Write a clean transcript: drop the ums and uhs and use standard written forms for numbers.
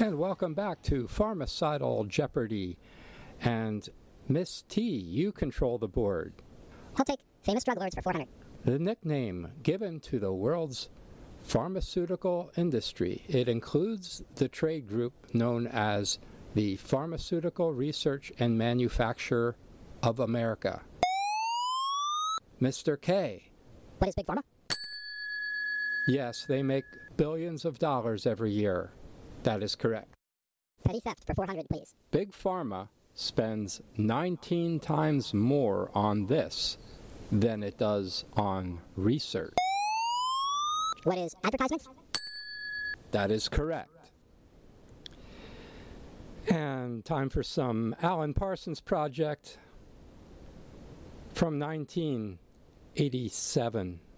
And welcome back to Pharmacidal Jeopardy! And Miss T, you control the board. I'll take famous drug lords for 400. The nickname given to the world's pharmaceutical industry. It includes the trade group known as the Pharmaceutical Research and Manufacture of America. Mr. K. What is Big Pharma? Yes, they make billions of dollars every year. That is correct. Petty theft for 400, please. Big Pharma spends 19 times more on this than it does on research. What is advertisements? That is correct. And time for some Alan Parsons Project from 1987.